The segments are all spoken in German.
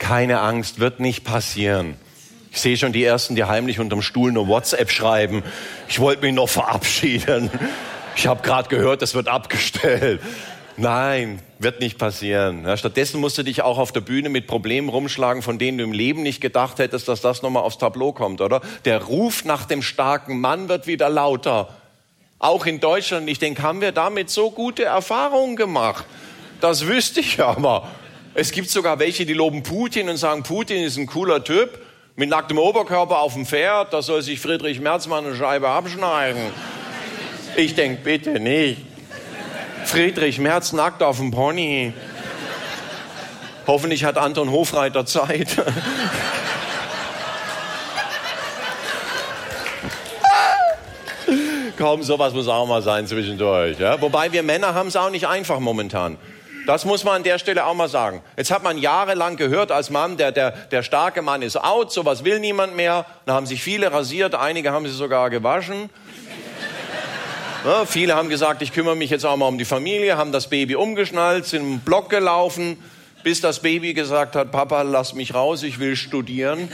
Keine Angst, wird nicht passieren. Ich sehe schon die Ersten, die heimlich unterm Stuhl nur WhatsApp schreiben. Ich wollte mich noch verabschieden. Ich habe gerade gehört, das wird abgestellt. Nein, wird nicht passieren. Ja, stattdessen musst du dich auch auf der Bühne mit Problemen rumschlagen, von denen du im Leben nicht gedacht hättest, dass das nochmal aufs Tableau kommt, oder? Der Ruf nach dem starken Mann wird wieder lauter. Auch in Deutschland. Ich denke, haben wir damit so gute Erfahrungen gemacht? Das wüsste ich aber. Es gibt sogar welche, die loben Putin und sagen, Putin ist ein cooler Typ. Mit nacktem Oberkörper auf dem Pferd, da soll sich Friedrich Merz mal eine Scheibe abschneiden. Ich denke, bitte nicht. Friedrich Merz nackt auf dem Pony. Hoffentlich hat Anton Hofreiter Zeit. Komm, sowas muss auch mal sein zwischendurch. Ja? Wobei wir Männer haben es auch nicht einfach momentan. Das muss man an der Stelle auch mal sagen. Jetzt hat man jahrelang gehört als Mann, der starke Mann ist out, sowas will niemand mehr. Da haben sich viele rasiert, einige haben sie sogar gewaschen. Ja, viele haben gesagt, ich kümmere mich jetzt auch mal um die Familie, haben das Baby umgeschnallt, sind im Block gelaufen, bis das Baby gesagt hat, Papa, lass mich raus, ich will studieren.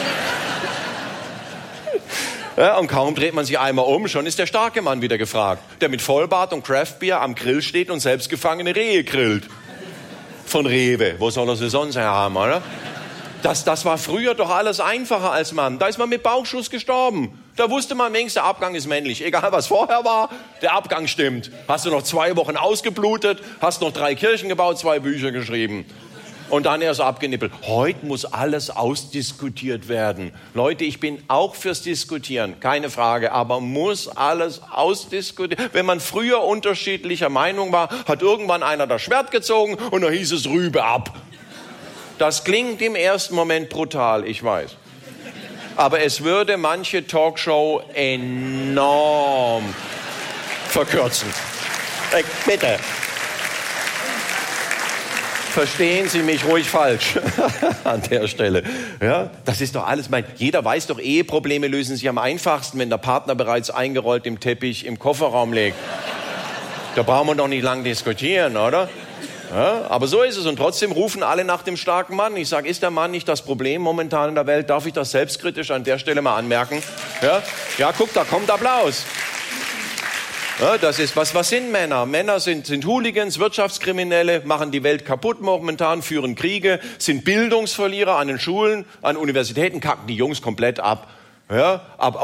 Ja, und kaum dreht man sich einmal um, schon ist der starke Mann wieder gefragt, der mit Vollbart und Craftbier am Grill steht und selbstgefangene Rehe grillt. Von Rewe, wo soll er sie sonst her haben, oder? Das war früher doch alles einfacher als Mann. Da ist man mit Bauchschuss gestorben. Da wusste man wenigstens, der Abgang ist männlich. Egal, was vorher war, der Abgang stimmt. Hast du noch 2 Wochen ausgeblutet, hast noch 3 Kirchen gebaut, 2 Bücher geschrieben. Und dann erst abgenippelt. Heute muss alles ausdiskutiert werden. Leute, ich bin auch fürs Diskutieren, keine Frage, aber muss alles ausdiskutiert. Wenn man früher unterschiedlicher Meinung war, hat irgendwann einer das Schwert gezogen und dann hieß es Rübe ab. Das klingt im ersten Moment brutal, ich weiß. Aber es würde manche Talkshow enorm verkürzen. Bitte. Verstehen Sie mich ruhig falsch an der Stelle. Ja, das ist doch alles jeder weiß doch, Eheprobleme lösen sich am einfachsten, wenn der Partner bereits eingerollt im Teppich im Kofferraum liegt. Da brauchen wir doch nicht lang diskutieren, oder? Ja, aber so ist es. Und trotzdem rufen alle nach dem starken Mann. Ich sage, ist der Mann nicht das Problem momentan in der Welt? Darf ich das selbstkritisch an der Stelle mal anmerken? Ja, guck, da kommt Applaus. Ja, das ist, was sind Männer? Männer sind Hooligans, Wirtschaftskriminelle, machen die Welt kaputt momentan, führen Kriege, sind Bildungsverlierer an den Schulen, an Universitäten, kacken die Jungs komplett ab. Ja, aber